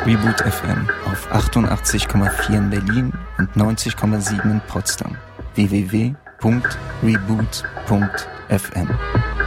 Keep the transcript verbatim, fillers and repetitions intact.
Reboot F M auf achtundachtzig Komma vier in Berlin und neunzig Komma sieben in Potsdam. w w w punkt reboot punkt f m